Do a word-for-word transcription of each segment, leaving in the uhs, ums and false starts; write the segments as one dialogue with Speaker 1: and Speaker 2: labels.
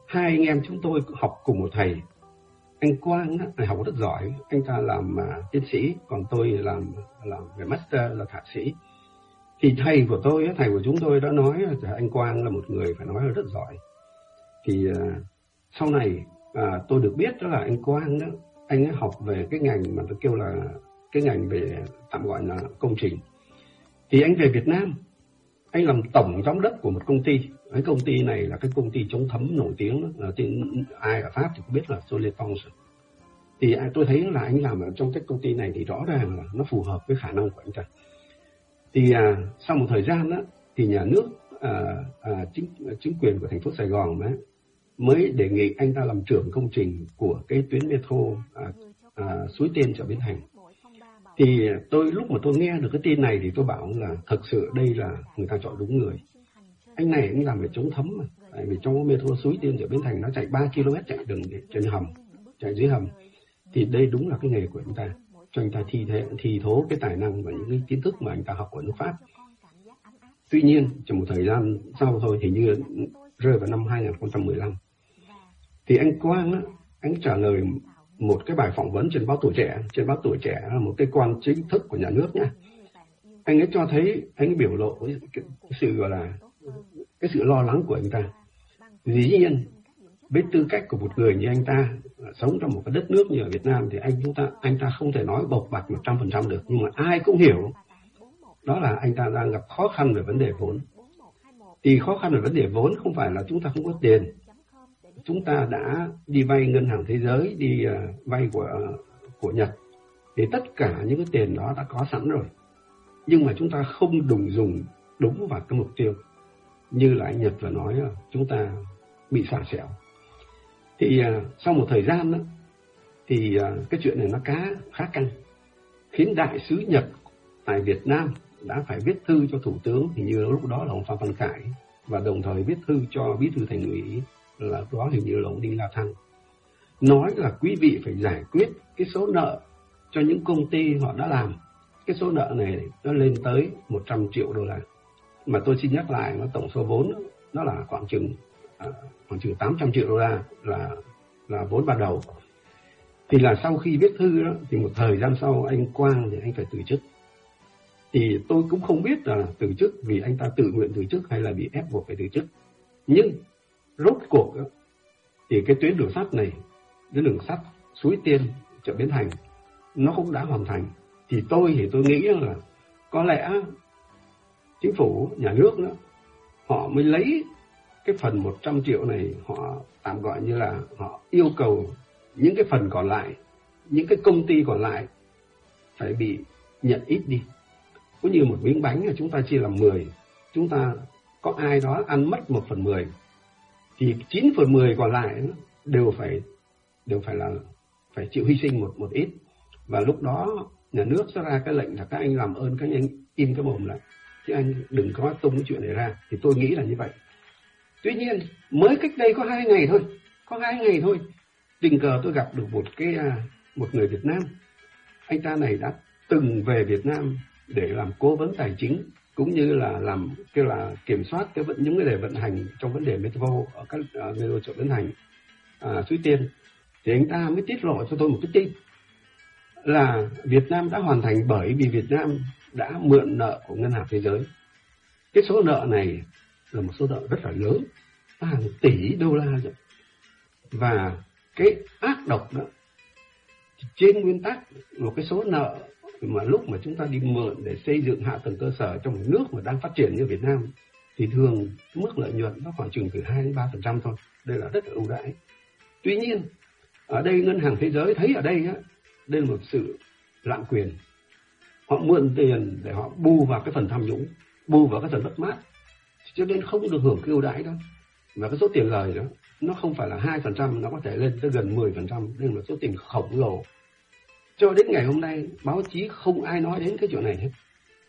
Speaker 1: hai anh em chúng tôi học cùng một thầy. Anh Quang á, học rất giỏi, anh ta làm uh, tiến sĩ, còn tôi làm làm về master là thạc sĩ. Thì thầy của tôi, thầy của chúng tôi đã nói là anh Quang là một người phải nói là rất giỏi. Thì uh, sau này uh, tôi được biết đó là anh Quang đó, anh ấy học về cái ngành mà tôi kêu là cái ngành về tạm gọi là công trình. Thì anh về Việt Nam, anh làm tổng giám đốc của một công ty. Cái công ty này là cái công ty chống thấm nổi tiếng đó, là tên ai ở Pháp thì cũng biết là Solefonds. Thì tôi thấy là anh làm ở trong cái công ty này thì rõ ràng là nó phù hợp với khả năng của anh ta. Thì à, sau một thời gian đó, thì nhà nước à, à, chính chính quyền của thành phố Sài Gòn đó, mới đề nghị anh ta làm trưởng công trình của cái tuyến metro à, à, Suối Tiên chợ Bến Thành. Thì tôi lúc mà tôi nghe được cái tin này thì tôi bảo là thật sự đây là người ta chọn đúng người. Anh này anh làm về chống thấm mà, tại vì trong metro Suối Tiên chợ Bến Thành nó chạy ba ki lô mét chạy đường trên hầm, chạy dưới hầm. Thì đây đúng là cái nghề của anh ta, cho anh ta thi thế, thi thố cái tài năng và những cái kiến thức mà anh ta học ở nước Pháp. Tuy nhiên trong một thời gian sau thôi, thì như rơi vào năm hai không một năm, thì anh Quang á, anh trả lời một cái bài phỏng vấn trên báo Tuổi Trẻ. Trên báo Tuổi Trẻ là một cái quan chính thức của nhà nước nha. Anh ấy cho thấy, anh ấy biểu lộ cái, cái sự gọi là cái sự lo lắng của anh ta. Dĩ nhiên với tư cách của một người như anh ta sống trong một cái đất nước như ở Việt Nam thì anh chúng ta anh ta không thể nói bộc bạch một trăm phần trăm được, nhưng mà ai cũng hiểu đó là anh ta đang gặp khó khăn về vấn đề vốn. Thì khó khăn về vấn đề vốn không phải là chúng ta không có tiền. Chúng ta đã đi vay ngân hàng thế giới, đi uh, vay của uh, của Nhật, thì tất cả những cái tiền đó đã có sẵn rồi, nhưng mà chúng ta không đúng dùng đúng vào cái mục tiêu. Như là anh Nhật vừa nói, chúng ta bị xả xẻo. Thì uh, sau một thời gian đó, thì uh, cái chuyện này nó cá khá căng, khiến đại sứ Nhật tại Việt Nam đã phải viết thư cho thủ tướng, hình như lúc đó là ông Phan Văn Khải, và đồng thời viết thư cho bí thư thành ủy, là đó hình như là ông Đinh La Thăng, nói là quý vị phải giải quyết cái số nợ cho những công ty họ đã làm. Cái số nợ này nó lên tới một trăm triệu đô la, mà tôi xin nhắc lại, nó tổng số vốn nó là khoảng chừng à, khoảng chừng tám trăm triệu đô la là là vốn ban đầu. Thì là sau khi viết thư đó, thì một thời gian sau anh Quang thì anh phải từ chức. Thì tôi cũng không biết là từ chức vì anh ta tự nguyện từ chức hay là bị ép buộc phải từ chức. Nhưng rốt cuộc đó, thì cái tuyến đường sắt này, cái đường sắt Suối Tiên chợ Bến Thành nó cũng đã hoàn thành. Thì tôi thì tôi nghĩ là có lẽ chính phủ, nhà nước đó, họ mới lấy cái phần một trăm triệu này, họ tạm gọi như là họ yêu cầu những cái phần còn lại, những cái công ty còn lại phải bị nhận ít đi. Có như một miếng bánh là chúng ta chia làm mười, chúng ta có ai đó ăn mất một phần mười, thì chín phần mười còn lại đều phải đều phải là phải chịu hy sinh một một ít. Và lúc đó nhà nước sẽ ra cái lệnh là các anh làm ơn các anh im cái mồm lại, chứ anh đừng có tung cái chuyện này ra. Thì tôi nghĩ là như vậy. Tuy nhiên mới cách đây có hai ngày thôi, có hai ngày thôi, tình cờ tôi gặp được một cái một người Việt Nam. Anh ta này đã từng về Việt Nam để làm cố vấn tài chính, cũng như là làm cái là kiểm soát cái vận những cái đề vận hành trong vấn đề metro ở các uh, metro chợ Bến Thành, à, Suối Tiên. Thì anh ta mới tiết lộ cho tôi một cái tin là Việt Nam đã hoàn thành, bởi vì Việt Nam đã mượn nợ của Ngân hàng Thế giới. Cái số nợ này là một số nợ rất là lớn, hàng tỷ đô la rồi. Và cái ác độc đó, trên nguyên tắc một cái số nợ mà lúc mà chúng ta đi mượn để xây dựng hạ tầng cơ sở trong một nước mà đang phát triển như Việt Nam thì thường mức lợi nhuận nó khoảng chừng từ hai đến ba phần trăm thôi. Đây là rất là ưu đãi. Tuy nhiên ở đây Ngân hàng Thế giới thấy ở đây á, đây là một sự lạm quyền. Họ mượn tiền để họ bù vào cái phần tham nhũng, bù vào cái phần mất mát, cho nên không được hưởng cái ưu đãi đó. Và cái số tiền lời đó nó không phải là hai phần trăm, nó có thể lên tới gần mười phần trăm. Đây là một số tiền khổng lồ. Cho đến ngày hôm nay báo chí không ai nói đến cái chuyện này hết.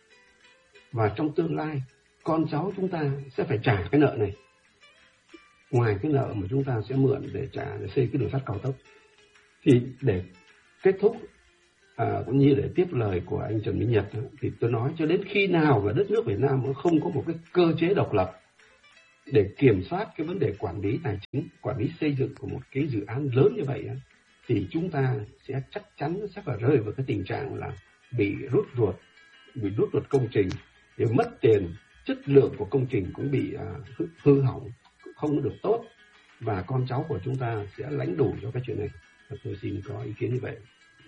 Speaker 1: Và trong tương lai con cháu chúng ta sẽ phải trả cái nợ này, ngoài cái nợ mà chúng ta sẽ mượn để trả để xây cái đường sắt cao tốc. Thì để kết thúc à, cũng như để tiếp lời của anh Trần Minh Nhật, thì tôi nói cho đến khi nào mà đất nước Việt Nam không có một cái cơ chế độc lập để kiểm soát cái vấn đề quản lý tài chính, quản lý xây dựng của một cái dự án lớn như vậy thì chúng ta sẽ chắc chắn sẽ phải rơi vào cái tình trạng là bị rút ruột, bị rút ruột công trình, để mất tiền, chất lượng của công trình cũng bị uh, hư hỏng, không được tốt, và con cháu của chúng ta sẽ lãnh đủ cho cái chuyện này. Và tôi xin có ý kiến như vậy.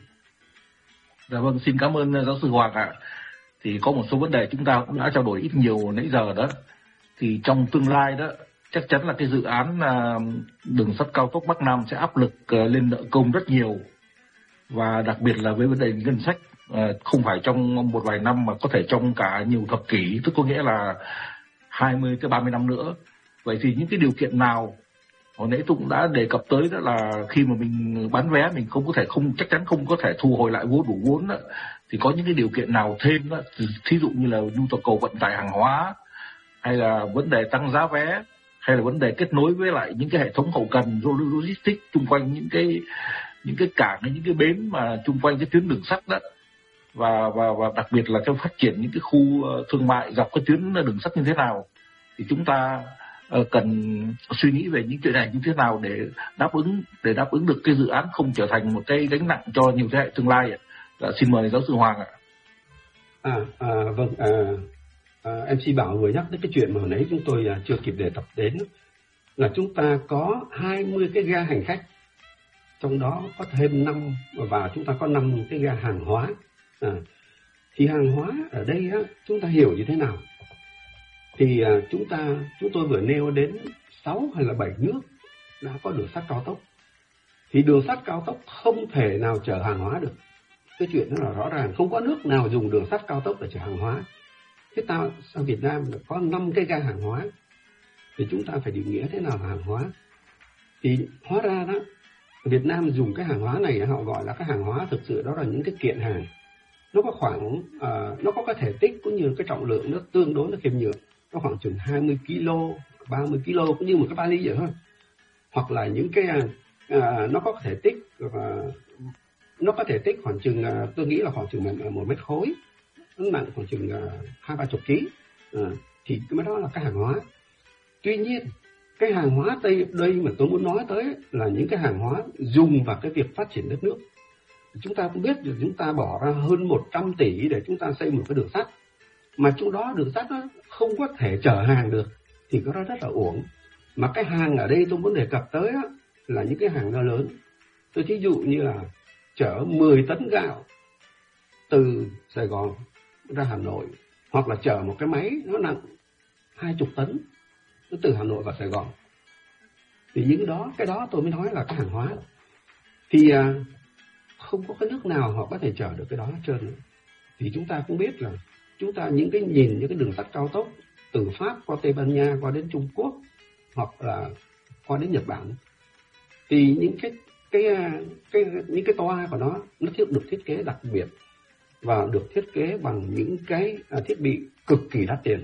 Speaker 2: Dạ vâng, xin cảm ơn giáo sư Hoàng ạ. Thì có một số vấn đề chúng ta cũng đã trao đổi ít nhiều nãy giờ đó. Thì trong tương lai đó, chắc chắn là cái dự án đường sắt cao tốc Bắc Nam sẽ áp lực lên nợ công rất nhiều. Và đặc biệt là với vấn đề ngân sách, không phải trong một vài năm mà có thể trong cả nhiều thập kỷ, tức có nghĩa là hai mươi tới ba mươi năm nữa. Vậy thì những cái điều kiện nào, hồi nãy tôi cũng đã đề cập tới, đó là khi mà mình bán vé mình không có thể không chắc chắn không có thể thu hồi lại vốn đủ vốn đó, thì có những cái điều kiện nào thêm đó, thí dụ như là nhu cầu vận tải hàng hóa, hay là vấn đề tăng giá vé, hay là vấn đề kết nối với lại những cái hệ thống hậu cần logistics chung quanh những cái những cái cảng, những cái bến mà chung quanh cái tuyến đường sắt đó, và và và đặc biệt là trong phát triển những cái khu thương mại dọc cái tuyến đường sắt như thế nào, thì chúng ta uh, cần suy nghĩ về những chuyện này như thế nào để đáp ứng để đáp ứng được cái dự án không trở thành một cái gánh nặng cho nhiều thế hệ tương lai. Dạ, xin mời giáo sư Hoàng ạ.
Speaker 1: À, à vâng, à, à, em xin bảo vừa nhắc đến cái chuyện mà hồi nãy chúng tôi à, chưa kịp đề cập đến, là chúng ta có hai mươi cái ga hành khách, trong đó có thêm năm, và chúng ta có năm cái ga hàng hóa. À, thì hàng hóa ở đây á, chúng ta hiểu như thế nào? Thì à, chúng ta chúng tôi vừa nêu đến sáu hay là bảy nước đã có đường sắt cao tốc. Thì đường sắt cao tốc không thể nào chở hàng hóa được. Cái chuyện đó là rõ ràng, không có nước nào dùng đường sắt cao tốc để chở hàng hóa. Thế ta sang Việt Nam có năm cái ga hàng hóa, thì chúng ta phải định nghĩa thế nào là hàng hóa. Thì hóa ra đó, Việt Nam dùng cái hàng hóa này họ gọi là cái hàng hóa thực sự, đó là những cái kiện hàng. Nó có khoảng uh, nó có cái thể tích cũng như cái trọng lượng nó tương đối nó khiêm nhường, nó khoảng chừng hai mươi ki lô, ba mươi ki lô, cũng như một cái vali vậy thôi. Hoặc là những cái uh, nó có thể tích uh, nó có thể tích khoảng chừng uh, tôi nghĩ là khoảng chừng một, một mét khối, nó nặng khoảng chừng uh, hai ba chục ký. Uh, thì cái đó là cái hàng hóa. Tuy nhiên cái hàng hóa đây đây mà tôi muốn nói tới là những cái hàng hóa dùng vào cái việc phát triển đất nước. Chúng ta cũng biết là chúng ta bỏ ra hơn một trăm tỷ để chúng ta xây một cái đường sắt, mà trong đó đường sắt nó không có thể chở hàng được, thì cái đó rất là uổng. Mà cái hàng ở đây tôi muốn đề cập tới đó, là những cái hàng nó lớn. Tôi thí dụ như là chở mười tấn gạo từ Sài Gòn ra Hà Nội, hoặc là chở một cái máy nó nặng hai mươi tấn nó từ Hà Nội vào Sài Gòn. Thì những đó, cái đó tôi mới nói là cái hàng hóa. Thì à, không có cái nước nào họ có thể chở được cái đó hết trơn nữa. Thì chúng ta cũng biết là chúng ta những cái nhìn những cái đường sắt cao tốc từ Pháp qua Tây Ban Nha qua đến Trung Quốc, hoặc là qua đến Nhật Bản, thì những cái cái cái những cái toa của nó nó thiết được thiết kế đặc biệt và được thiết kế bằng những cái thiết bị cực kỳ đắt tiền.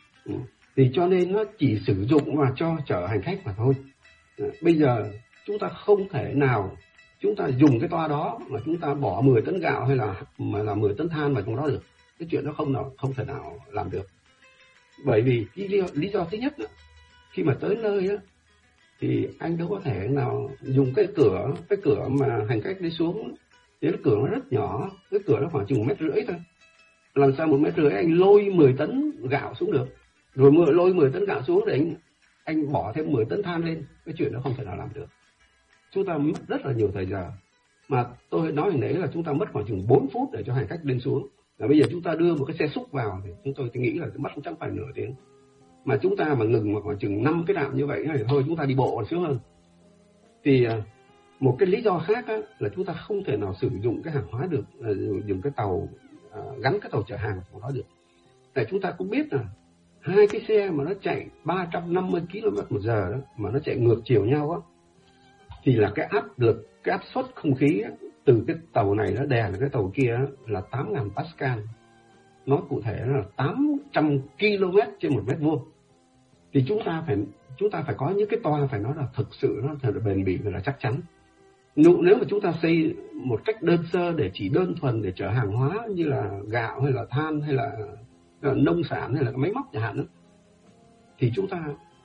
Speaker 1: Thì cho nên nó chỉ sử dụng mà cho chở hành khách mà thôi. Bây giờ chúng ta không thể nào chúng ta dùng cái toa đó mà chúng ta bỏ mười tấn gạo hay là mà là mười tấn than vào trong đó được. Cái chuyện đó không nào không thể nào làm được. Bởi vì lý do, lý do thứ nhất đó, khi mà tới nơi đó, thì anh đâu có thể nào dùng cái cửa cái cửa mà hành khách đi xuống, thì cái cửa nó rất nhỏ, cái cửa nó khoảng chừng một mét rưỡi thôi. Làm sao một mét rưỡi anh lôi mười tấn gạo xuống được, rồi mười lôi mười tấn gạo xuống để anh anh bỏ thêm mười tấn than lên, cái chuyện đó không thể nào làm được. Chúng ta mất rất là nhiều thời giờ. Mà tôi nói hồi nãy là chúng ta mất khoảng chừng bốn phút để cho hành khách lên xuống. Và bây giờ chúng ta đưa một cái xe xúc vào thì chúng tôi nghĩ là mất chắc phải nửa tiếng. Mà chúng ta mà ngừng mà khoảng chừng năm cái trạm như vậy thì thôi chúng ta đi bộ còn sướng hơn. Thì một cái lý do khác á, là chúng ta không thể nào sử dụng cái hàng hóa được, dùng cái tàu gắn cái tàu chở hàng của nó được. Tại chúng ta cũng biết là hai cái xe mà nó chạy ba trăm năm mươi ki lô mét một giờ đó, mà nó chạy ngược chiều nhau á, thì là cái áp lực, cái áp suất không khí á, từ cái tàu này nó đè lên cái tàu kia á, là tám nghìn Pascal. Nói cụ thể là tám trăm ki lô mét trên một mét vuông. Thì chúng ta phải chúng ta phải có những cái toa phải nói là thực sự nó thật là bền bỉ và là chắc chắn. Nếu mà chúng ta xây một cách đơn sơ để chỉ đơn thuần để chở hàng hóa như là gạo hay là than hay là, là nông sản hay là máy móc chẳng hạn đó, thì chúng ta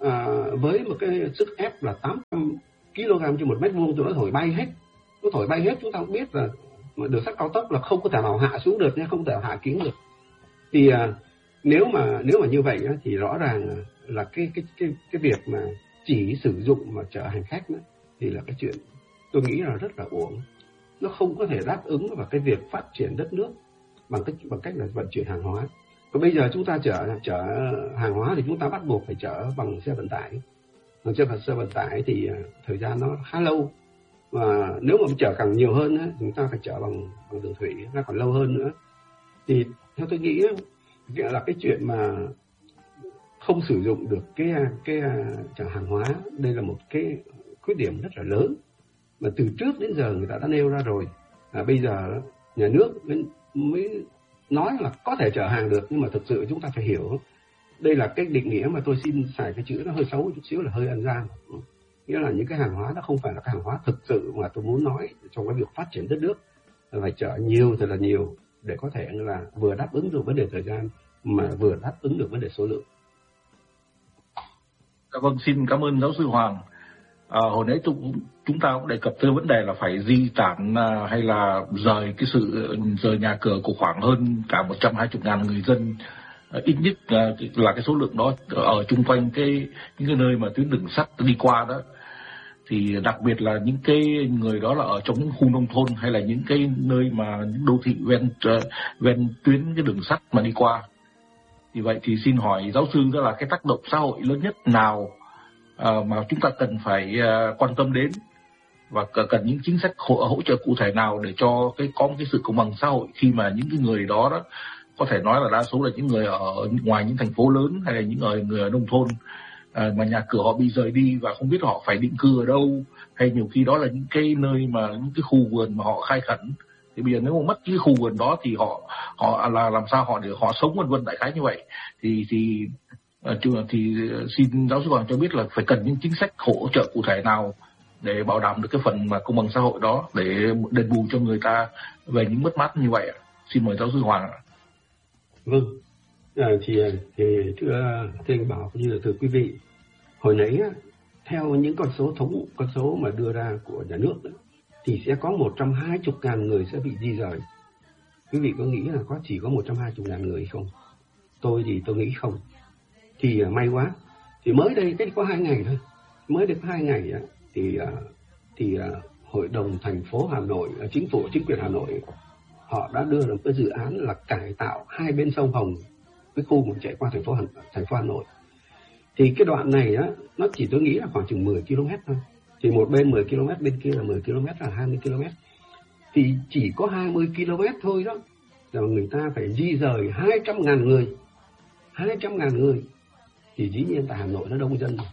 Speaker 1: à, với một cái sức ép là tám trăm ki lô gam trên một mét vuông, tụi nó thổi bay hết, nó thổi bay hết. Chúng ta cũng biết là đường sắt cao tốc là không có thể nào hạ xuống được nha, không thể nào hạ kính được. Thì à, nếu mà nếu mà như vậy á, thì rõ ràng là cái cái cái cái việc mà chỉ sử dụng mà chở hành khách nữa, thì là cái chuyện tôi nghĩ là rất là uổng. Nó không có thể đáp ứng vào cái việc phát triển đất nước bằng cách bằng cách là vận chuyển hàng hóa. Còn bây giờ chúng ta chở chở hàng hóa thì chúng ta bắt buộc phải chở bằng xe vận tải. Bằng xe, xe vận tải thì thời gian nó khá lâu, và nếu mà chở càng nhiều hơn á, chúng ta phải chở bằng bằng đường thủy nó còn lâu hơn nữa. Thì theo tôi nghĩ là cái chuyện mà không sử dụng được cái cái chở hàng hóa, đây là một cái khuyết điểm rất là lớn mà từ trước đến giờ người ta đã nêu ra rồi. À, bây giờ nhà nước mới nói là có thể chở hàng được, nhưng mà thực sự chúng ta phải hiểu đây là cái định nghĩa mà tôi xin xài cái chữ nó hơi xấu chút xíu là hơi ăn gian. Nghĩa là những cái hàng hóa nó không phải là cái hàng hóa thực sự mà tôi muốn nói trong cái việc phát triển đất nước, là phải chở nhiều thật là nhiều để có thể là vừa đáp ứng được vấn đề thời gian mà vừa đáp ứng được vấn đề số lượng.
Speaker 2: Dạ vâng, xin cảm ơn giáo sư Hoàng. À, hồi nãy tôi, chúng ta cũng đề cập tới vấn đề là phải di tản à, hay là rời cái sự rời nhà cửa của khoảng hơn cả một trăm hai mươi ngàn người dân, à, ít nhất à, là cái số lượng đó ở chung quanh cái những cái nơi mà tuyến đường sắt đi qua đó. Thì đặc biệt là những cái người đó là ở trong những khu nông thôn hay là những cái nơi mà những đô thị ven ven tuyến cái đường sắt mà đi qua. Thì vậy thì xin hỏi giáo sư, đó là cái tác động xã hội lớn nhất nào à, mà chúng ta cần phải à, quan tâm đến, và cần những chính sách hỗ, hỗ trợ cụ thể nào để cho cái có một cái sự công bằng xã hội khi mà những cái người đó đó có thể nói là đa số là những người ở ngoài những thành phố lớn hay là những người người ở nông thôn, à, mà nhà cửa họ bị rời đi và không biết họ phải định cư ở đâu, hay nhiều khi đó là những cái nơi mà những cái khu vườn mà họ khai khẩn. Thì bây giờ nếu mà mất cái khu vườn đó thì họ họ là làm sao họ để họ sống, vân vân đại khái như vậy. Thì thì thì xin giáo sư Hoàng cho biết là phải cần những chính sách hỗ trợ cụ thể nào để bảo đảm được cái phần mà công bằng xã hội đó, để đền bù cho người ta về những mất mát như vậy ạ. Xin mời giáo sư Hoàng ạ.
Speaker 1: Vâng, à, thì, thì thưa, thưa anh Bảo cũng như là thưa quý vị, hồi nãy theo những con số thống con số mà đưa ra của nhà nước đó, thì sẽ có một trăm hai mươi ngàn người sẽ bị di rời. Quý vị có nghĩ là có chỉ có một trăm hai mươi ngàn người không? Tôi thì tôi nghĩ không. Thì may quá, thì mới đây cách có hai ngày thôi, mới được hai ngày thì thì hội đồng thành phố Hà Nội, chính phủ chính quyền Hà Nội họ đã đưa ra một cái dự án là cải tạo hai bên sông Hồng, cái khu mà chạy qua thành phố Hà, thành phố Hà Nội. Thì cái đoạn này á, nó chỉ tôi nghĩ là khoảng chừng mười ki lô mét thôi. Thì một bên mười ki lô mét, bên kia là mười ki lô mét, là hai mươi ki lô mét. Thì chỉ có hai mươi ki lô mét thôi đó, là người ta phải di rời hai trăm ngàn người. hai trăm ngàn người. Thì dĩ nhiên tại Hà Nội nó đông dân.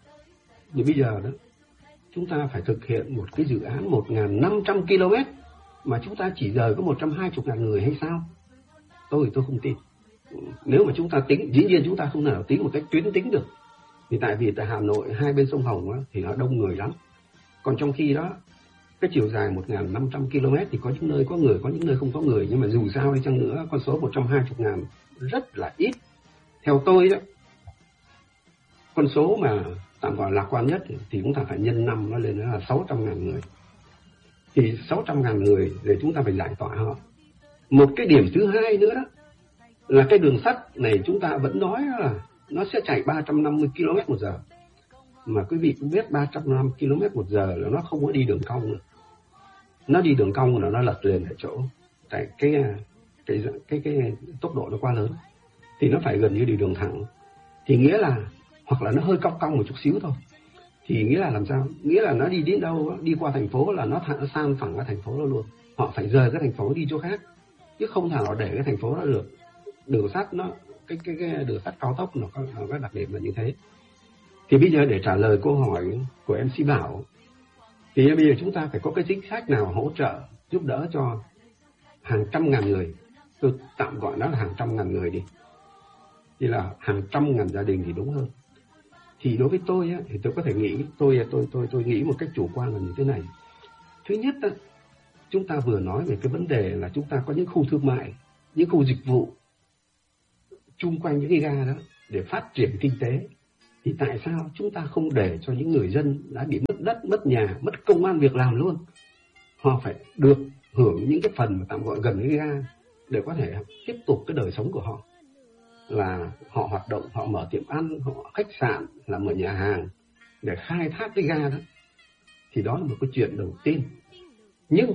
Speaker 1: Thì bây giờ đó, chúng ta phải thực hiện một cái dự án một nghìn năm trăm ki lô mét mà chúng ta chỉ rời có một trăm hai mươi ngàn người hay sao? Tôi tôi không tin. Nếu mà chúng ta tính, dĩ nhiên chúng ta không thể nào tính một cách tuyến tính được. Vì tại vì tại Hà Nội hai bên sông Hồng á, thì nó đông người lắm. Còn trong khi đó, cái chiều dài một nghìn năm trăm ki lô mét thì có những nơi có người, có những nơi không có người. Nhưng mà dù sao đi chăng nữa, con số một trăm hai mươi ngàn rất là ít. Theo tôi đó, con số mà tạm gọi lạc quan nhất thì chúng ta phải nhân năm nó lên là sáu trăm ngàn người. Thì sáu trăm ngàn người để chúng ta phải giải tỏa họ. Một cái điểm thứ hai nữa đó là cái đường sắt này chúng ta vẫn nói là nó sẽ chạy ba trăm năm mươi ki lô mét một giờ. Mà quý vị cũng biết ba trăm năm mươi ki lô mét một giờ là nó không có đi đường cong nữa. Nó đi đường cong là nó lật lên ở chỗ tại cái cái cái cái, cái tốc độ nó quá lớn. Thì nó phải gần như đi đường thẳng. Thì nghĩa là hoặc là nó hơi cong cong một chút xíu thôi. Thì nghĩa là làm sao? Nghĩa là nó đi đến đâu, đi qua thành phố là nó san phẳng cái thành phố đó luôn. Họ phải rời cái thành phố đi chỗ khác, chứ không thể nào để cái thành phố đó được. Đường sắt nó cái cái cái đường sắt cao tốc nó có, nó có đặc điểm là như thế. Thì bây giờ để trả lời câu hỏi của em xê Bảo, thì bây giờ chúng ta phải có cái chính sách nào hỗ trợ giúp đỡ cho hàng trăm ngàn người, tôi tạm gọi nó là hàng trăm ngàn người đi, thì là hàng trăm ngàn gia đình thì đúng hơn. Thì đối với tôi á, thì tôi có thể nghĩ tôi tôi tôi tôi nghĩ một cách chủ quan là như thế này. Thứ nhất á, chúng ta vừa nói về cái vấn đề là chúng ta có những khu thương mại, những khu dịch vụ chung quanh những cái ga đó để phát triển kinh tế. thì tại sao chúng ta không để cho những người dân đã bị mất đất, mất nhà, mất công ăn việc làm luôn, họ phải được hưởng những cái phần mà tạm gọi gần cái ga để có thể tiếp tục cái đời sống của họ, là họ hoạt động, họ mở tiệm ăn, họ khách sạn, là mở nhà hàng để khai thác cái ga đó. Thì đó là một cái chuyện đầu tiên. Nhưng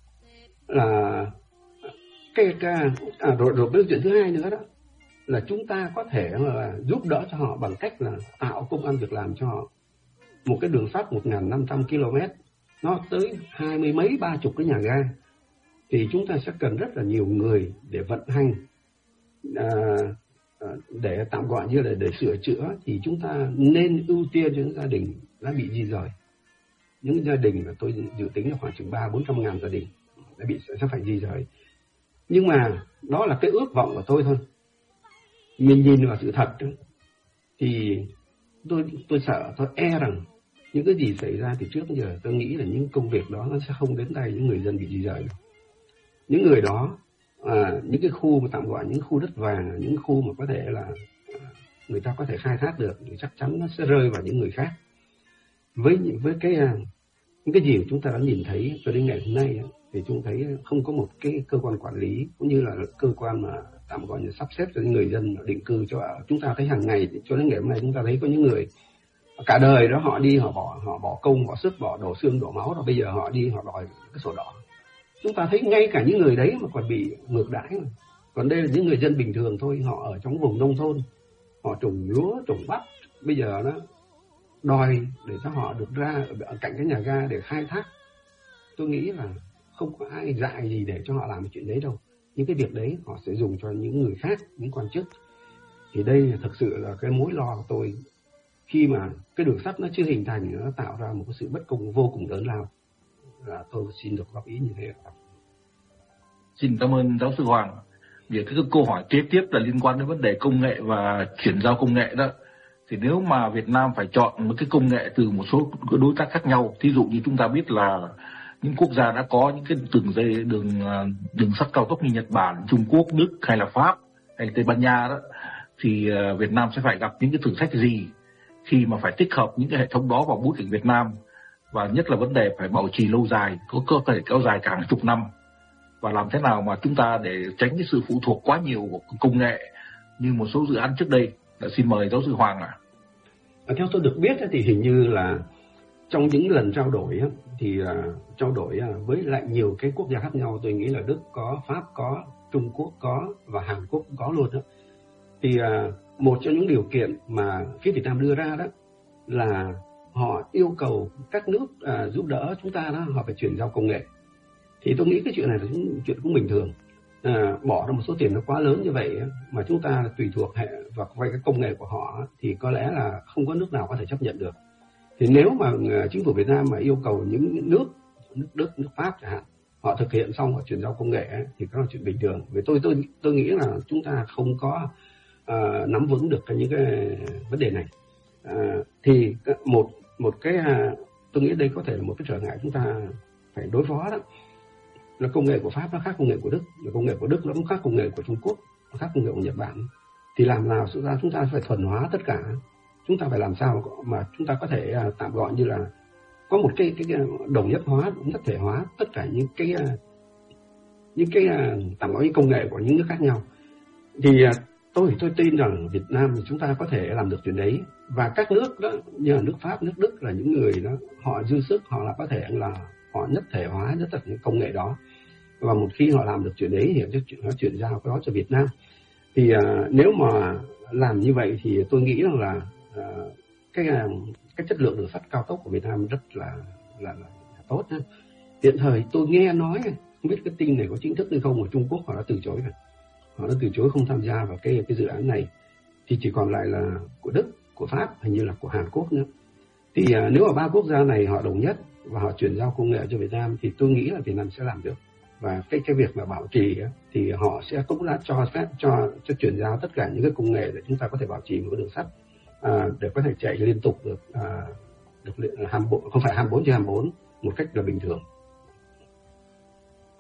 Speaker 1: là cái, cái à, rồi rồi cái chuyện thứ hai nữa đó là chúng ta có thể là giúp đỡ cho họ bằng cách là tạo công ăn việc làm cho họ. Một cái đường sắt một nghìn năm trăm ki lô mét nó tới hai mươi mấy ba chục cái nhà ga, thì chúng ta sẽ cần rất là nhiều người để vận hành, à, để tạm gọi như là để sửa chữa. Thì chúng ta nên ưu tiên cho những gia đình đã bị di rời. Những gia đình mà tôi dự tính là khoảng chừng ba bốn trăm ngàn gia đình đã bị sẽ phải di rời. Nhưng mà đó là cái ước vọng của tôi thôi. Mình nhìn vào sự thật thì tôi tôi sợ, tôi e rằng những cái gì xảy ra từ trước đến giờ, tôi nghĩ là những công việc đó nó sẽ không đến tay những người dân bị di rời. Những người đó, à, những cái khu mà tạm gọi những khu đất vàng, những khu mà có thể là người ta có thể khai thác được, thì chắc chắn nó sẽ rơi vào những người khác. Với với cái những cái gì mà chúng ta đã nhìn thấy cho đến ngày hôm nay thì chúng thấy không có một cái cơ quan quản lý cũng như là cơ quan mà tạm gọi là sắp xếp cho những người dân định cư cho ở. Chúng ta thấy hàng ngày cho đến ngày hôm nay chúng ta thấy có những người cả đời đó họ đi họ bỏ họ bỏ công bỏ sức bỏ đổ xương đổ máu, rồi bây giờ họ đi họ đòi cái sổ đỏ. Chúng ta thấy ngay cả những người đấy mà còn bị ngược đãi mà. Còn đây là những người dân bình thường thôi, họ ở trong vùng nông thôn, họ trồng lúa trồng bắp, bây giờ nó đòi để cho họ được ra ở cạnh cái nhà ga để khai thác. Tôi nghĩ là không có ai dạy gì để cho họ làm chuyện đấy đâu. Những cái việc đấy họ sẽ dùng cho những người khác, những quan chức. Thì đây thực sự là cái mối lo của tôi khi mà cái đường sắt nó chưa hình thành, nó tạo ra một cái sự bất công vô cùng lớn lao. Là tôi xin được góp ý như thế.
Speaker 2: Xin cảm ơn giáo sư Hoàng. Về cái câu hỏi kế tiếp là liên quan đến vấn đề công nghệ và chuyển giao công nghệ đó. Thì nếu mà Việt Nam phải chọn một cái công nghệ từ một số đối tác khác nhau, thí dụ như chúng ta biết là những quốc gia đã có những cái đường dây đường đường sắt cao tốc như Nhật Bản, Trung Quốc, Đức hay là Pháp hay là Tây Ban Nha đó, thì Việt Nam sẽ phải gặp những cái thử thách gì khi mà phải tích hợp những cái hệ thống đó vào bối cảnh Việt Nam, và nhất là vấn đề phải bảo trì lâu dài, có cơ thể kéo dài cả hàng chục năm, và làm thế nào mà chúng ta để tránh cái sự phụ thuộc quá nhiều của công nghệ như một số dự án trước đây. Đã xin mời giáo sư Hoàng ạ.
Speaker 1: À. Theo tôi được biết thì hình như là trong những lần trao đổi thì trao đổi với lại nhiều cái quốc gia khác nhau, tôi nghĩ là Đức có, Pháp có, Trung Quốc có và Hàn Quốc cũng có luôn đó. Thì một trong những điều kiện mà phía Việt Nam đưa ra đó là họ yêu cầu các nước à, giúp đỡ chúng ta đó, họ phải chuyển giao công nghệ. Thì tôi nghĩ cái chuyện này là chuyện cũng bình thường. À, bỏ ra một số tiền nó quá lớn như vậy mà chúng ta tùy thuộc hệ và vay cái công nghệ của họ thì có lẽ là không có nước nào có thể chấp nhận được. Thì nếu mà chính phủ Việt Nam mà yêu cầu những nước, nước Đức, nước Pháp chẳng hạn, họ thực hiện xong họ chuyển giao công nghệ thì đó là chuyện bình thường. Vì tôi tôi tôi nghĩ là chúng ta không có uh, nắm vững được cái, những cái vấn đề này. Uh, thì một một cái uh, tôi nghĩ đây có thể là một cái trở ngại chúng ta phải đối phó đó. Là công nghệ của Pháp nó khác công nghệ của Đức, là công nghệ của Đức nó cũng khác công nghệ của Trung Quốc, nó khác công nghệ của Nhật Bản. Thì làm nào chúng ta chúng ta phải thuần hóa tất cả. Chúng ta phải làm sao mà chúng ta có thể uh, tạm gọi như là có một cái cái, cái đồng nhất hóa, nhất thể hóa tất cả những cái uh, những cái uh, tạm gọi những công nghệ của những nước khác nhau. Thì uh, tôi tôi tin rằng Việt Nam chúng ta có thể làm được chuyện đấy, và các nước đó như là nước Pháp, nước Đức là những người đó họ dư sức, họ là có thể là họ nhất thể hóa tất cả những công nghệ đó, và một khi họ làm được chuyện đấy thì nó chuyển giao cái đó cho Việt Nam. Thì uh, nếu mà làm như vậy thì tôi nghĩ rằng là uh, cái uh, cái chất lượng đường sắt cao tốc của Việt Nam rất là là, là tốt ha. Hiện thời tôi nghe nói, không biết cái tin này có chính thức hay không, ở Trung Quốc họ đã từ chối rồi, họ đã từ chối không tham gia vào cái cái dự án này, thì chỉ còn lại là của Đức, của Pháp, hình như là của Hàn Quốc nữa. Thì uh, nếu mà ba quốc gia này họ đồng nhất và họ chuyển giao công nghệ cho Việt Nam thì tôi nghĩ là Việt Nam sẽ làm được. Và cái cái việc mà bảo trì á, thì họ sẽ cũng đã cho phép cho cho chuyển giao tất cả những cái công nghệ để chúng ta có thể bảo trì một cái đường sắt à, để có thể chạy liên tục được à, được hai mươi bốn, không phải hai mươi bốn trên hai mươi bốn một cách là bình thường.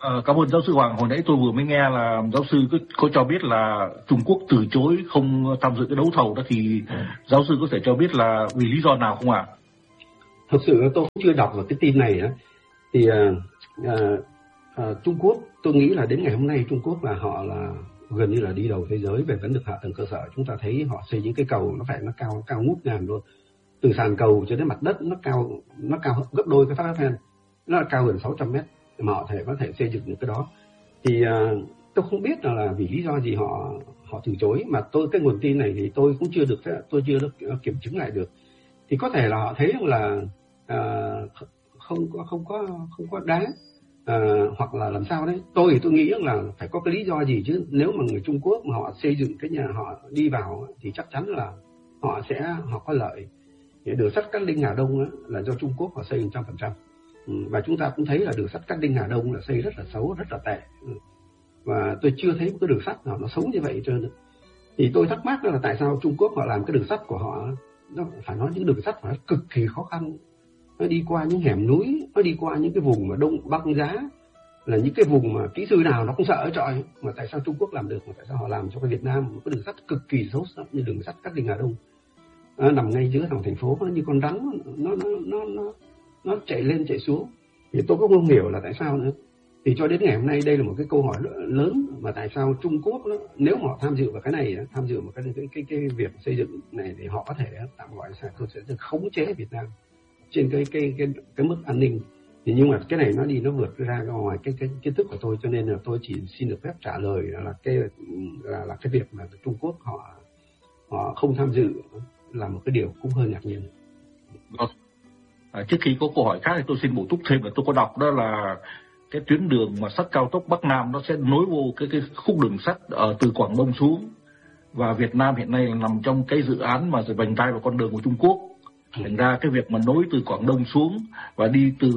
Speaker 2: À, cảm ơn giáo sư Hoàng. Hồi nãy tôi vừa mới nghe là giáo sư có, có cho biết là Trung Quốc từ chối không tham dự cái đấu thầu đó, thì ừ. giáo sư có thể cho biết là vì lý do nào không ạ? À?
Speaker 1: Thực sự tôi cũng chưa đọc vào cái tin này đó. Thì à, à, à, Trung Quốc, tôi nghĩ là đến ngày hôm nay Trung Quốc là họ là gần như là đi đầu thế giới về vấn đề hạ tầng cơ sở. Chúng ta thấy họ xây những cái cầu nó phải nó cao cao ngút ngàn luôn, từ sàn cầu cho đến mặt đất nó cao nó cao gấp đôi cái Tháp Eiffel, nó là cao gần sáu trăm mét mà họ thể có thể xây dựng được cái đó. Thì uh, tôi không biết là, là vì lý do gì họ họ từ chối, mà tôi cái nguồn tin này thì tôi cũng chưa được tôi chưa được kiểm chứng lại được. Thì có thể là họ thấy là uh, không có không có không có đáng, uh, hoặc là làm sao đấy. Tôi thì tôi nghĩ là phải có cái lý do gì chứ. Nếu mà người Trung Quốc mà họ xây dựng cái nhà họ đi vào thì chắc chắn là họ sẽ họ có lợi. Đường sắt Cát Linh Hà Đông là do Trung Quốc họ xây một trăm phần trăm. Và chúng ta cũng thấy là đường sắt Cát Linh Hà Đông là xây rất là xấu, rất là tệ. Và tôi chưa thấy một cái đường sắt nào nó xấu như vậy trơn. Thì tôi thắc mắc là tại sao Trung Quốc họ làm cái đường sắt của họ, nó phải nói những đường sắt phải cực kỳ khó khăn. Nó đi qua những hẻm núi, nó đi qua những cái vùng mà đông băng giá, là những cái vùng mà kỹ sư nào nó cũng sợ trọi. Mà tại sao Trung Quốc làm được, mà tại sao họ làm cho cái Việt Nam một cái đường sắt cực kỳ xấu xí như đường sắt Cát Linh Hà Đông. Nó nằm ngay giữa lòng thành phố, nó như con rắn, nó nó nó nó nó chạy lên chạy xuống. Thì tôi cũng không hiểu là tại sao nữa. Thì cho đến ngày hôm nay đây là một cái câu hỏi lớn, mà tại sao Trung Quốc đó, nếu họ tham dự vào cái này, tham dự vào cái cái cái, cái việc xây dựng này thì họ có thể tạm gọi là tôi sẽ khống chế Việt Nam trên cái cái cái cái mức an ninh. Thì nhưng mà cái này nó đi nó vượt ra ngoài cái cái kiến thức của tôi, cho nên là tôi chỉ xin được phép trả lời là cái là là cái việc mà Trung Quốc họ họ không tham dự là một cái điều cũng hơi ngạc nhiên.
Speaker 2: À, trước khi có câu hỏi khác thì tôi xin bổ túc thêm là tôi có đọc đó là cái tuyến đường mà sắt cao tốc Bắc Nam nó sẽ nối vô cái cái khúc đường sắt ở từ Quảng Đông xuống, và Việt Nam hiện nay là nằm trong cái dự án mà rồi vành đai vào con đường của Trung Quốc. Thành ra cái việc mà nối từ Quảng Đông xuống và đi từ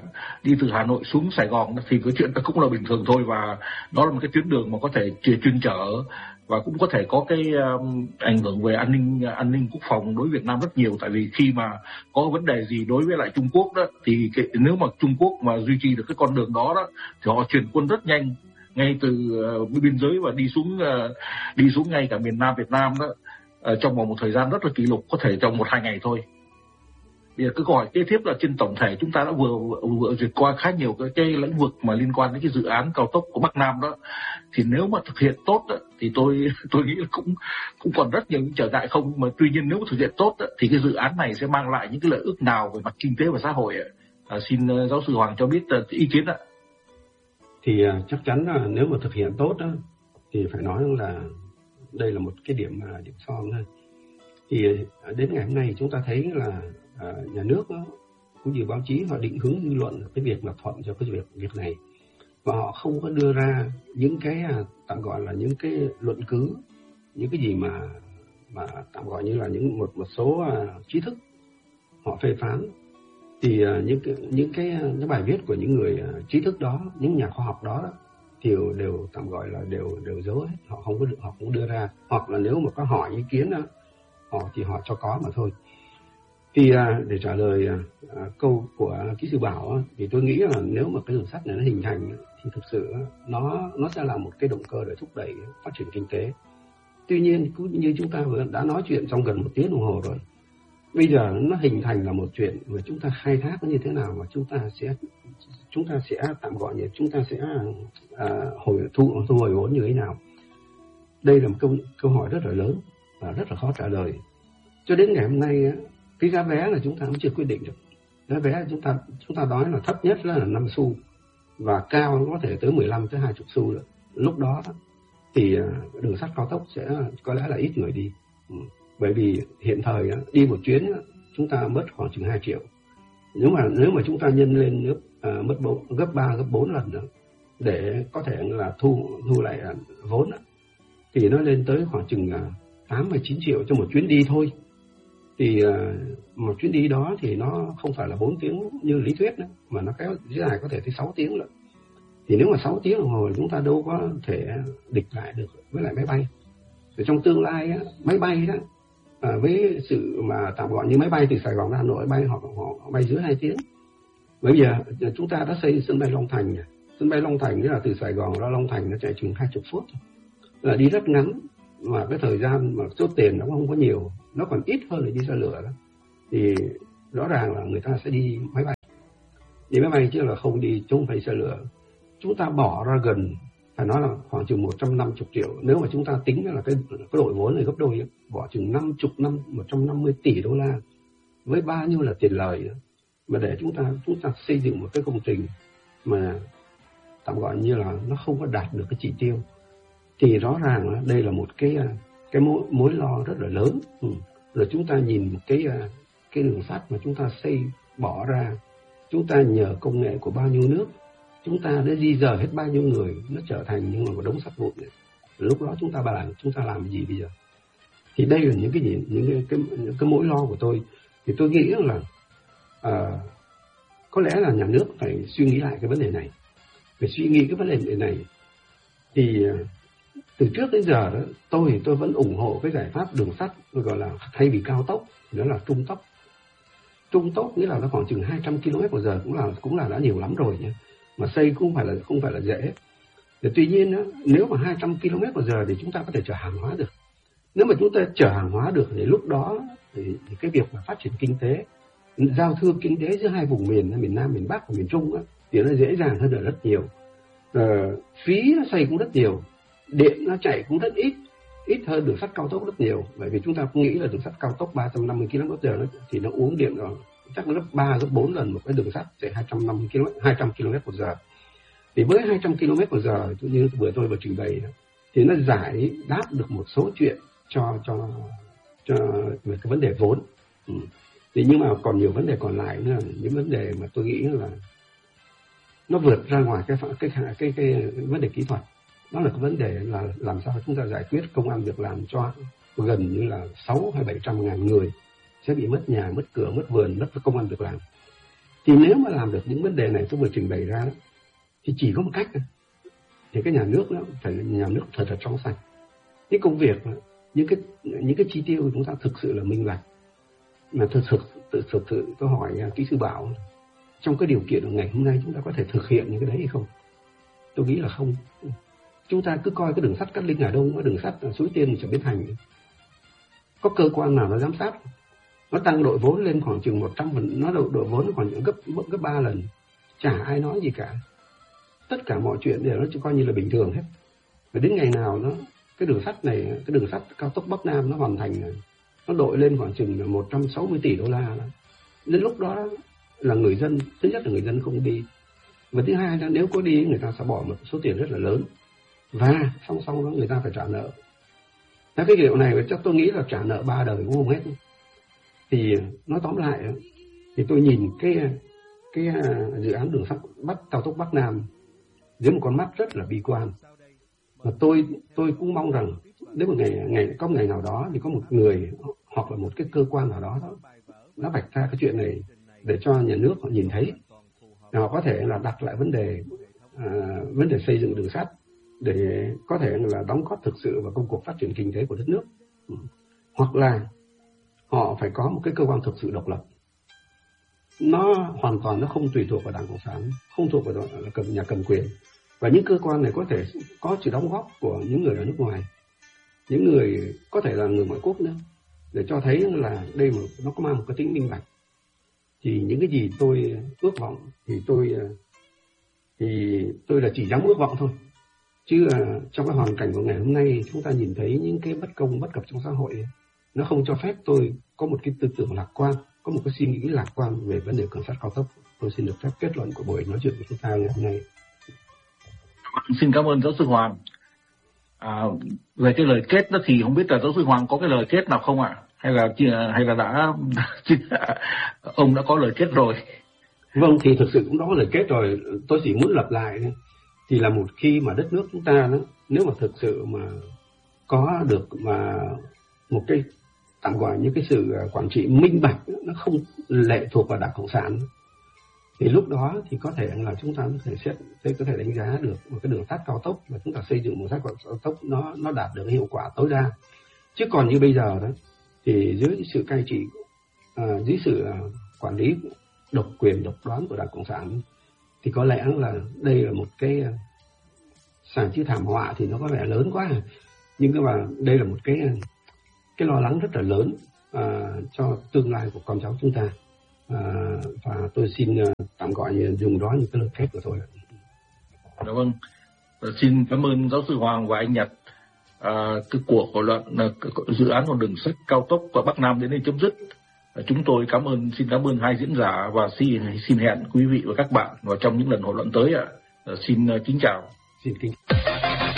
Speaker 2: đi từ Hà Nội xuống Sài Gòn thì cái chuyện đó cũng là bình thường thôi, và đó là một cái tuyến đường mà có thể chuyên chở và cũng có thể có cái um, ảnh hưởng về an ninh an ninh quốc phòng đối với Việt Nam rất nhiều. Tại vì khi mà có vấn đề gì đối với lại Trung Quốc đó thì cái, nếu mà Trung Quốc mà duy trì được cái con đường đó đó thì họ chuyển quân rất nhanh ngay từ uh, biên giới và đi xuống uh, đi xuống ngay cả miền Nam Việt Nam đó uh, trong vòng một thời gian rất là kỷ lục, có thể trong một hai ngày thôi. Bây giờ cái câu hỏi kế tiếp là trên tổng thể chúng ta đã vừa vừa, vừa duyệt qua khá nhiều cái, cái lĩnh vực mà liên quan đến cái dự án cao tốc của Bắc Nam đó, thì nếu mà thực hiện tốt đó, thì tôi tôi nghĩ là cũng cũng còn rất nhiều những trở ngại không, mà tuy nhiên nếu mà thực hiện tốt đó, thì cái dự án này sẽ mang lại những cái lợi ích nào về mặt kinh tế và xã hội? À, xin uh, giáo sư Hoàng cho biết uh, ý kiến ạ.
Speaker 1: Thì uh, chắc chắn là nếu mà thực hiện tốt đó, thì phải nói là đây là một cái điểm uh, điểm son thôi. Thì uh, đến ngày hôm nay chúng ta thấy là À, nhà nước đó, cũng như báo chí họ định hướng dư luận cái việc là thuận cho cái việc việc này, và họ không có đưa ra những cái à, tạm gọi là những cái luận cứ, những cái gì mà mà tạm gọi như là những một một số à, trí thức họ phê phán. Thì à, những cái những cái những bài viết của những người à, trí thức đó, những nhà khoa học đó, đó thì đều, đều tạm gọi là đều đều giấu hết, họ không có được họ cũng đưa ra, hoặc là nếu mà có hỏi ý kiến đó, họ thì họ cho có mà thôi. Thì để trả lời à, câu của kỹ sư Bảo á, thì tôi nghĩ là nếu mà cái đường sắt này nó hình thành thì thực sự nó nó sẽ là một cái động cơ để thúc đẩy phát triển kinh tế. Tuy nhiên cũng như chúng ta vừa đã nói chuyện trong gần một tiếng đồng hồ rồi, bây giờ nó hình thành là một chuyện mà chúng ta khai thác nó như thế nào, mà chúng ta sẽ chúng ta sẽ tạm gọi như chúng ta sẽ à, hồi thu thu hồi vốn như thế nào. Đây là một câu câu hỏi rất là lớn và rất là khó trả lời. Cho đến ngày hôm nay á, cái giá vé là chúng ta cũng chưa quyết định được. Giá vé chúng ta chúng ta nói là thấp nhất là năm xu và cao có thể tới mười lăm tới hai mươi xu rồi. Lúc đó thì đường sắt cao tốc sẽ có lẽ là ít người đi. Ừ. Bởi vì hiện thời đi một chuyến chúng ta mất khoảng chừng hai triệu. Nếu mà nếu mà chúng ta nhân lên nước à, mất bốn, gấp ba gấp bốn lần nữa để có thể là thu thu lại vốn thì nó lên tới khoảng chừng tám mươi chín triệu cho một chuyến đi thôi. Thì uh, một chuyến đi đó thì nó không phải là bốn tiếng như lý thuyết nữa, mà nó kéo dài có thể tới sáu tiếng nữa. Thì nếu mà sáu tiếng đồng hồ chúng ta đâu có thể địch lại được với lại máy bay. Thì trong tương lai á, máy bay đó à, với sự mà tạm gọi như máy bay từ Sài Gòn ra Hà Nội bay họ, họ, họ bay dưới hai tiếng. Bây giờ chúng ta đã xây sân bay Long Thành, Sân bay Long Thành nghĩa là từ Sài Gòn ra Long Thành nó chạy chừng hai chục phút, là đi rất ngắn, mà cái thời gian mà số tiền nó không có nhiều, nó còn ít hơn là đi xe lửa đó. Thì rõ ràng là người ta sẽ đi máy bay, đi máy bay chứ là không đi chung phải xe lửa. Chúng ta bỏ ra gần, phải nói là khoảng chừng một trăm năm mươi triệu, nếu mà chúng ta tính là cái, cái đội vốn này gấp đôi, bỏ chừng năm mươi năm, một trăm năm mươi tỷ đô la, với bao nhiêu là tiền lời mà để chúng ta chúng ta xây dựng một cái công trình mà tạm gọi như là nó không có đạt được cái chỉ tiêu, thì rõ ràng đây là một cái cái mối, mối lo rất là lớn. Ừ. Rồi chúng ta nhìn một cái cái đường sắt mà chúng ta xây bỏ ra, chúng ta nhờ công nghệ của bao nhiêu nước, chúng ta đã di dời hết bao nhiêu người, nó trở thành như một đống sắt vụn này. Lúc đó chúng ta làm chúng ta làm gì bây giờ? Thì đây là những cái gì, những cái cái, những cái mối lo của tôi. Thì tôi nghĩ là à, có lẽ là nhà nước phải suy nghĩ lại cái vấn đề này, phải suy nghĩ cái vấn đề này. Thì từ trước đến giờ đó, tôi tôi vẫn ủng hộ cái giải pháp đường sắt gọi là thay vì cao tốc, đó là trung tốc. Trung tốc nghĩa là nó khoảng chừng hai trăm ki lô mét một giờ cũng là cũng là đã nhiều lắm rồi nhé. Mà xây cũng phải là không phải là dễ. Thì tuy nhiên đó, nếu mà hai trăm ki lô mét một giờ thì chúng ta có thể chở hàng hóa được. Nếu mà chúng ta chở hàng hóa được thì lúc đó thì, thì cái việc mà phát triển kinh tế, giao thương kinh tế giữa hai vùng miền, miền Nam, miền Bắc và miền Trung đó, thì nó dễ dàng hơn rất nhiều. Ờ, phí nó xây cũng rất nhiều, điện nó chạy cũng rất ít, ít hơn đường sắt cao tốc rất nhiều. Bởi vì chúng ta cũng nghĩ là đường sắt cao tốc ba trăm năm mươi ki lô mét một giờ thì nó uống điện rồi chắc gấp ba gấp bốn lần một cái đường sắt chạy hai trăm năm mươi ki lô mét, hai trăm ki lô mét một giờ. Thì với hai trăm ki lô mét một giờ, như vừa tôi vừa trình bày, thì nó giải đáp được một số chuyện cho cho cho về cái vấn đề vốn. Ừ. Thì nhưng mà còn nhiều vấn đề còn lại nữa, những vấn đề mà tôi nghĩ là nó vượt ra ngoài cái cái cái cái, cái vấn đề kỹ thuật. Đó là cái vấn đề là làm sao chúng ta giải quyết công ăn việc làm cho gần như là sáu hay bảy trăm ngàn người sẽ bị mất nhà, mất cửa, mất vườn, mất công ăn việc làm. Thì nếu mà làm được những vấn đề này tôi vừa trình bày ra đó, thì chỉ có một cách thôi. Thì cái nhà nước đó phải là nhà nước thật là trong sạch. Những công việc, những cái những cái chi tiêu của chúng ta thực sự là minh bạch. Mà thực sự thực, thực sự tôi hỏi kỹ sư Bảo, trong cái điều kiện của ngày hôm nay chúng ta có thể thực hiện những cái đấy hay không? Tôi nghĩ là không. Chúng ta cứ coi cái đường sắt Cát Linh Hà Đông, cái đường sắt Suối Tiên Chợ Bến Thành, có cơ quan nào nó giám sát? Nó tăng đội vốn lên khoảng chừng một trăm phần, nó đội, đội vốn khoảng gấp gấp ba lần, chả ai nói gì cả. Tất cả mọi chuyện đều nó chỉ coi như là bình thường hết. Và đến ngày nào nó cái đường sắt này, cái đường sắt cao tốc Bắc Nam nó hoàn thành, nó đội lên khoảng chừng một trăm sáu mươi tỷ đô la đó. Đến lúc đó là người dân, thứ nhất là người dân không đi, và thứ hai là nếu có đi người ta sẽ bỏ một số tiền rất là lớn, và song song đó người ta phải trả nợ. Cái kiểu này chắc tôi nghĩ là trả nợ ba đời cũng không hết. Thì nói tóm lại thì tôi nhìn cái cái dự án đường sắt Bắc cao tốc Bắc Nam dưới một con mắt rất là bi quan. Và tôi tôi cũng mong rằng nếu một ngày ngày có một ngày nào đó thì có một người hoặc là một cái cơ quan nào đó nó vạch ra cái chuyện này để cho nhà nước họ nhìn thấy, họ có thể là đặt lại vấn đề à, vấn đề xây dựng đường sắt để có thể là đóng góp thực sự vào công cuộc phát triển kinh tế của đất nước. Ừ. Hoặc là họ phải có một cái cơ quan thực sự độc lập, nó hoàn toàn nó không tùy thuộc vào Đảng Cộng sản, không thuộc vào nhà cầm quyền, và những cơ quan này có thể có sự đóng góp của những người ở nước ngoài, những người có thể là người ngoại quốc nữa, để cho thấy là đây mà nó có mang một cái tính minh bạch. Thì những cái gì tôi ước vọng thì tôi thì tôi là chỉ dám ước vọng thôi, chứ là trong cái hoàn cảnh của ngày hôm nay chúng ta nhìn thấy những cái bất công bất cập trong xã hội, nó không cho phép tôi có một cái tư tưởng lạc quan, có một cái suy nghĩ lạc quan về vấn đề đường sắt cao tốc. Tôi xin được phép kết luận của buổi nói chuyện của chúng ta ngày hôm nay.
Speaker 2: Xin cảm ơn giáo sư Hoàng. À, về cái lời kết đó thì không biết là giáo sư Hoàng có cái lời kết nào không ạ? Hay là hay là đã ông đã có lời kết rồi?
Speaker 1: Vâng, thì thực sự cũng đã có lời kết rồi. Tôi chỉ muốn lặp lại thì là một khi mà đất nước chúng ta đó, nếu mà thực sự mà có được mà một cái tạm gọi như cái sự quản trị minh bạch, nó không lệ thuộc vào Đảng Cộng sản, thì lúc đó thì có thể là chúng ta có thể xét, có thể đánh giá được một cái đường sắt cao tốc và chúng ta xây dựng một đường sắt cao tốc nó nó đạt được hiệu quả tối đa. Chứ còn như bây giờ đó thì dưới sự cai trị, à, dưới sự quản lý độc quyền độc đoán của Đảng Cộng sản, thì có lẽ là đây là một cái sản chữ thảm họa thì nó có vẻ lớn quá, nhưng các bạn đây là một cái cái lo lắng rất là lớn à, cho tương lai của con cháu chúng ta. À, và tôi xin tạm gọi dùng đó những cái lời kết của tôi.
Speaker 2: Dạ vâng, xin cảm ơn giáo sư Hoàng và anh Nhật. À, cái cuộc thảo luận dự án một đường sắt cao tốc qua Bắc Nam đến đây chấm dứt. À, chúng tôi cảm ơn xin cảm ơn hai diễn giả và xin xin hẹn quý vị và các bạn vào trong những lần thảo luận tới ạ. À, xin kính chào.
Speaker 1: Xin kính